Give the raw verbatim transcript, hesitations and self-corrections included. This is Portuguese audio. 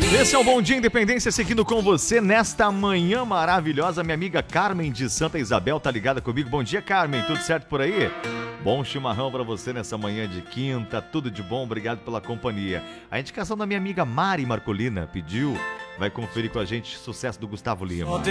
Esse é o Bom Dia Independência, seguindo com você nesta manhã maravilhosa. Minha amiga Carmen de Santa Isabel tá ligada comigo. Bom dia, Carmen, tudo certo por aí? Bom chimarrão pra você nessa manhã de quinta, tudo de bom, obrigado pela companhia. A indicação da minha amiga Mari Marcolina pediu, vai conferir com a gente, sucesso do Gustavo Lima.